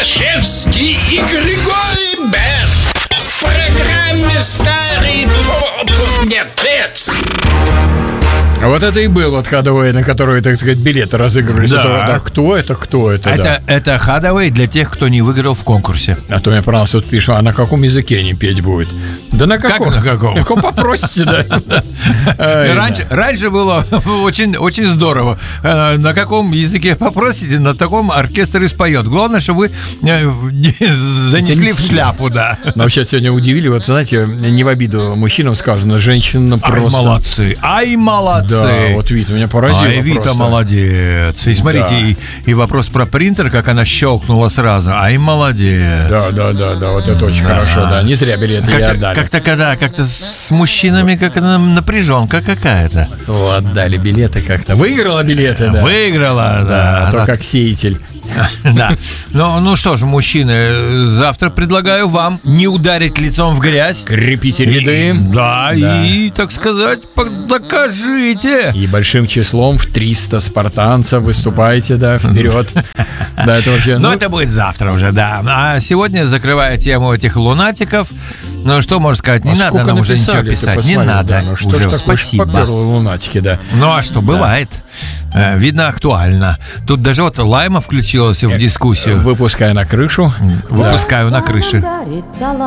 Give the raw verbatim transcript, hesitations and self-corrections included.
Ломашевский и Григорий Берг в программе «Старый мертвец». Вот это и был вот Хадавей, на который, так сказать, билеты разыгрывались. Да. Это, да, кто это, кто это? Это, да. это Хадавей для тех, кто не выиграл в конкурсе. А то мне понравилось, вот пишут, а на каком языке они петь будет? Да на каком? Как на каком? На каком попросите, да. Раньше, раньше было очень, очень здорово. Э, На каком языке попросите, на таком оркестр и споет. Главное, чтобы вы э, занесли в шляпу, да. Но вообще сегодня удивили, вот знаете, не в обиду мужчинам сказано, женщинам Ай, просто... молодцы, ай, молодцы. Да, вот Вита меня поразило. Ай, Вита просто. молодец. И смотрите, Да. и, и вопрос про принтер, как она щелкнула сразу. Ай, молодец. Да, да, да, да, вот это очень Да. хорошо, да. Не зря билеты ей Как-то, отдали. как-то когда, как-то с мужчинами как-то напряженка какая-то. О, отдали билеты как-то. Выиграла билеты, да. Выиграла, Да, да. а то да. как сеятель. Да. Ну, ну что ж, мужчины, завтра предлагаю вам не ударить лицом в грязь. Крепите ряды. И- да, Да. и, так сказать, по- докажите. И большим числом в триста спартанцев выступайте, да, вперед. Да, это вообще... Но ну, это будет завтра уже, да. А сегодня, закрывая тему этих лунатиков, ну что можно сказать, не а надо сколько нам уже ничего написали, ты писать. Не посмотри, надо да, ну что ж уже, такое спасибо. попёрло лунатики, да. Ну а что, бывает. Э, Видно, актуально. Тут даже вот Лайма включилась в дискуссию. Выпуская на крышу. Выпускаю на крыше.